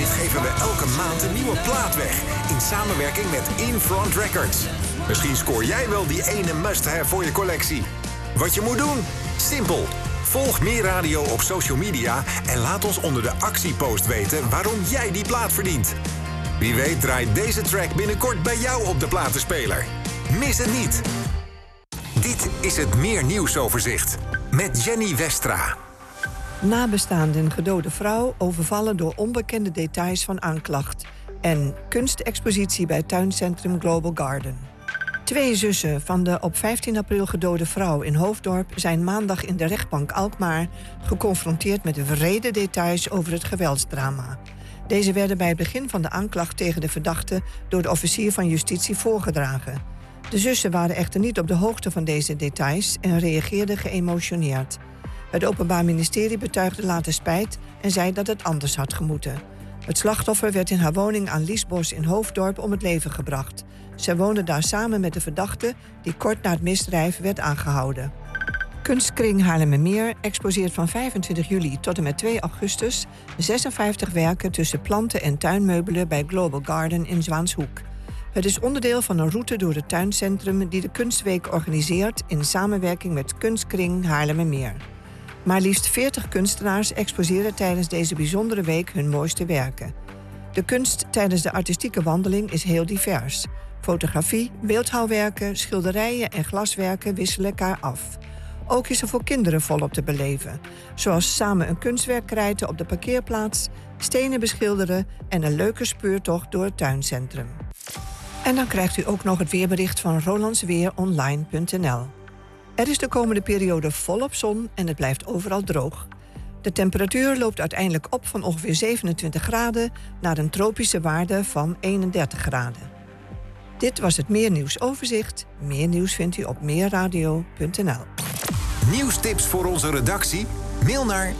heeft geven we elke maand een nieuwe plaat weg. In samenwerking met In-Front Records. Misschien scoor jij wel die ene must-have voor je collectie. Wat je moet doen? Simpel. Volg Meer Radio op social media en laat ons onder de actiepost weten waarom jij die plaat verdient. Wie weet draait deze track binnenkort bij jou op de platenspeler. Mis het niet. Dit is het Meer Nieuwsoverzicht met Jenny Westra. Nabestaanden gedode vrouw overvallen door onbekende details van aanklacht. En kunstexpositie bij tuincentrum Global Garden. 2 zussen van de op 15 april gedode vrouw in Hoofddorp zijn maandag in de rechtbank Alkmaar geconfronteerd met de wrede details over het geweldsdrama. Deze werden bij het begin van de aanklacht tegen de verdachte door de officier van justitie voorgedragen. De zussen waren echter niet op de hoogte van deze details en reageerden geëmotioneerd. Het Openbaar Ministerie betuigde later spijt en zei dat het anders had gemoeten. Het slachtoffer werd in haar woning aan Liesbos in Hoofddorp om het leven gebracht. Zij woonde daar samen met de verdachte die kort na het misdrijf werd aangehouden. Kunstkring Haarlemmermeer exposeert van 25 juli tot en met 2 augustus 56 werken tussen planten en tuinmeubelen bij Global Garden in Zwanshoek. Het is onderdeel van een route door het tuincentrum die de Kunstweek organiseert in samenwerking met Kunstkring Haarlemmermeer. Maar liefst 40 kunstenaars exposeren tijdens deze bijzondere week hun mooiste werken. De kunst tijdens de artistieke wandeling is heel divers. Fotografie, beeldhouwwerken, schilderijen en glaswerken wisselen elkaar af. Ook is er voor kinderen volop te beleven. Zoals samen een kunstwerk krijten op de parkeerplaats, stenen beschilderen en een leuke speurtocht door het tuincentrum. En dan krijgt u ook nog het weerbericht van rolandsweeronline.nl. Er is de komende periode volop zon en het blijft overal droog. De temperatuur loopt uiteindelijk op van ongeveer 27 graden naar een tropische waarde van 31 graden. Dit was het Meer Nieuwsoverzicht. Meer nieuws vindt u op meerradio.nl. Nieuwstips voor onze redactie? Mail naar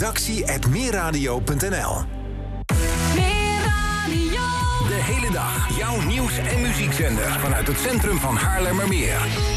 redactie@meerradio.nl. De hele dag jouw nieuws- en muziekzender vanuit het centrum van Haarlemmermeer.